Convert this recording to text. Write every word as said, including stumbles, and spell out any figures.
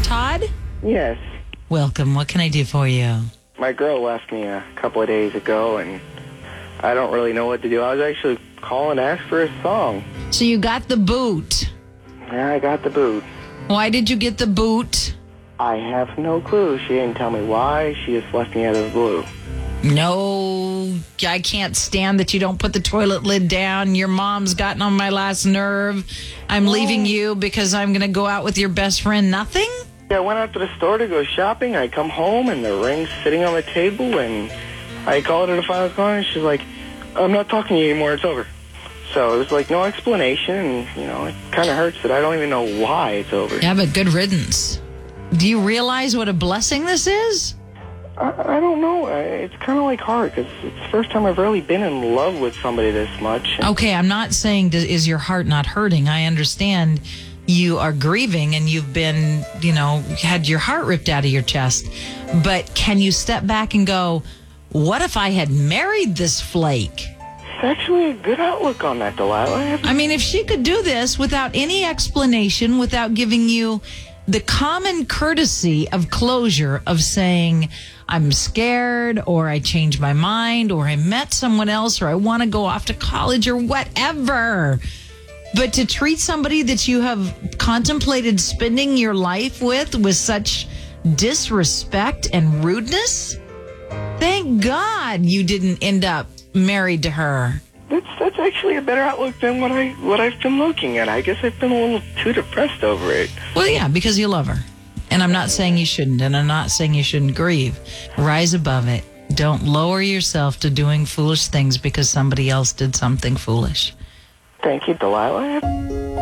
Todd? Yes. Welcome. What can I do for you? My girl left me a couple of days ago, and I don't really know what to do. I was actually calling to ask for a song. So you got the boot. Yeah, I got the boot. Why did you get the boot? I have no clue. She didn't tell me why. She just left me out of the blue. No, I can't stand that you don't put the toilet lid down. Your mom's gotten on my last nerve. I'm Oh. leaving you because I'm going to go out with your best friend. Nothing? Yeah, I went out to the store to go shopping. I come home, and the ring's sitting on the table, and I called her to find a call, and she's like, I'm not talking to you anymore. It's over. So it was like no explanation, and, you know, it kind of hurts that I don't even know why it's over. Yeah, but good riddance. Do you realize what a blessing this is? I, I don't know. I, it's kind of like hard, because it's the first time I've really been in love with somebody this much. And Okay, I'm not saying does, is your heart not hurting. I understand you are grieving and you've been, you know, had your heart ripped out of your chest. But can you step back and go, what if I had married this flake? It's actually a good outlook on that, Delilah. I have- I mean, if she could do this without any explanation, without giving you the common courtesy of closure of saying, I'm scared, or I changed my mind, or I met someone else, or I want to go off to college, or whatever. But to treat somebody that you have contemplated spending your life with with such disrespect and rudeness, thank God you didn't end up married to her. That's that's actually a better outlook than what I what I've been looking at. I guess I've been a little too depressed over it. Well, yeah, because you love her. And I'm not saying you shouldn't, and I'm not saying you shouldn't grieve. Rise above it. Don't lower yourself to doing foolish things because somebody else did something foolish. Thank you, Delilah.